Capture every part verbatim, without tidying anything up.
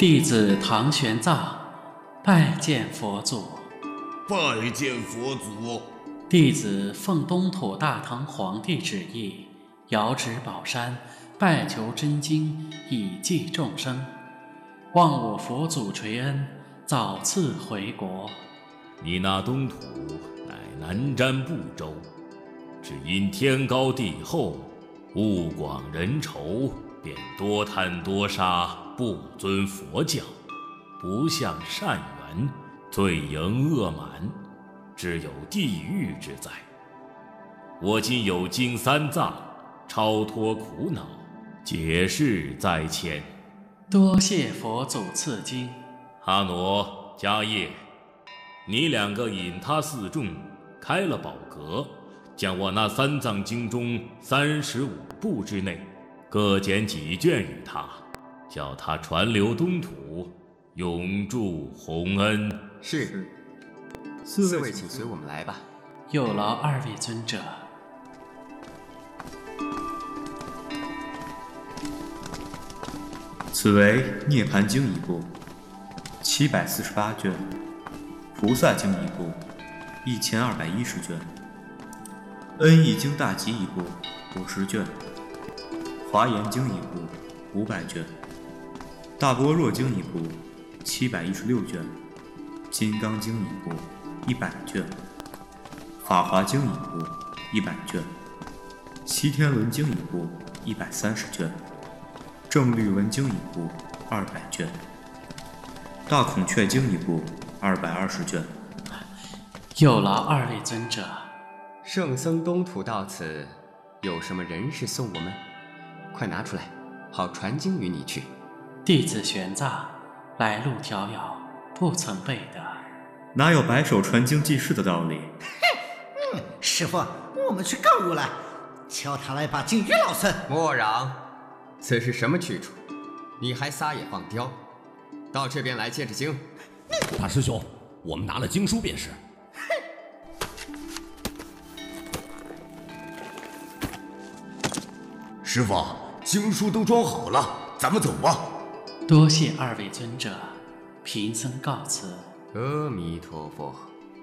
弟子唐玄奘拜见佛祖。 拜见佛祖。 弟子奉东土大唐皇帝旨意，遥指宝山，拜求真经，以济众生。望我佛祖垂恩，早赐回国。 你那东土乃南瞻部洲，只因天高地厚，物广人稠，便多贪多杀，不尊佛教，不向善缘，罪盈恶满，只有地狱之灾。我今有经三藏，超脱苦恼，解释在前。 多谢佛祖赐经。 阿傩、迦叶，你两个引他四众开了宝阁，将我那三藏经中三十五部之内各捡几卷与他，叫他传流东土，永驻洪恩。 是。四位请随我们来吧。 有劳二位尊者。 此为《涅盘经》一部，七百四十八卷；《菩萨经》一部，一千二百一十卷；《恩义经大集》一部，五十卷；《华严经》一部，五百卷；《大般若经》一部，七百一十六卷；《金刚经》一部，一百卷；《法华经》一部，一百卷；《西天轮经》一部，一百三十卷；正律文经一部二百卷，大孔雀经一部二百二十卷。 有劳二位尊者。 圣僧东土到此，有什么人事送我们？快拿出来，好传经于你去。 弟子玄奘来路迢遥，不曾背得。 哪有白手传经济世的道理？ 嗯，师父，我们去购物了，叫他来把经与老孙。 莫嚷！此是什么去处？你还撒野放刁！到这边来接着经。 大师兄，我们拿了经书便是。 师父，经书都装好了，咱们走吧。 多谢二位尊者，贫僧告辞。 阿弥陀佛。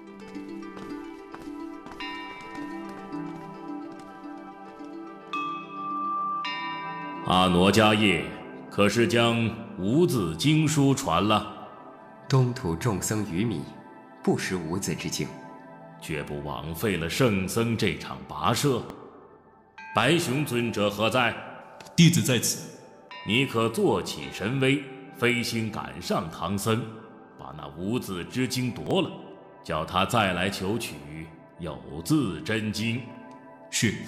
阿傩、迦叶，可是将无字经书传了？ 东土众僧愚迷，不识无字之经， 绝不枉费了圣僧这场跋涉。白熊尊者何在？ 弟子在此。 你可坐起神威，飞星赶上唐僧，把那无字之经夺了，叫他再来求取有字真经。 是。